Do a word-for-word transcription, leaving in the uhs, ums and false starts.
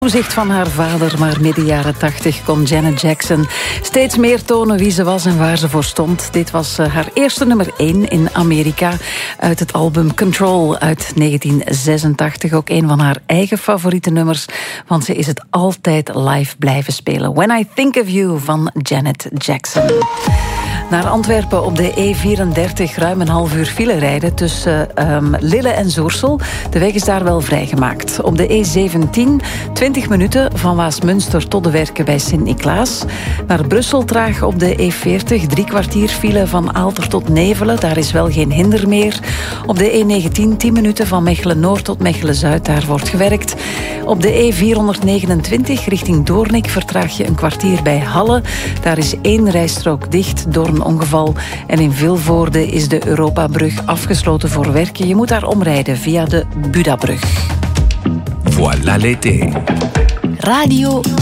Toezicht van haar vader, maar midden jaren tachtig kon Janet Jackson steeds meer tonen wie ze was en waar ze voor stond. Dit was uh, haar eerste nummer één in Amerika uit het album Control uit negentien zesentachtig. Ook een van haar eigen favoriete nummers, want ze is het altijd live blijven spelen. When I Think of You van Janet Jackson. Naar Antwerpen op de E vierendertig ruim een half uur file rijden tussen um, Lille en Zoersel. De weg is daar wel vrijgemaakt. Op de E zeventien twintig minuten van Waasmunster tot de Werken bij Sint-Niklaas. Naar Brussel traag op de E veertig, drie kwartier file van Aalter tot Nevelen. Daar is wel geen hinder meer. Op de E negentien tien minuten van Mechelen-Noord tot Mechelen-Zuid. Daar wordt gewerkt. Op de E vierhonderdnegenentwintig richting Doornik vertraag je een kwartier bij Halle. Daar is één rijstrook dicht door een ongeval. En in Vilvoorde is de Europabrug afgesloten voor werken. Je moet daar omrijden via de Budabrug. Voilà l'été. Radio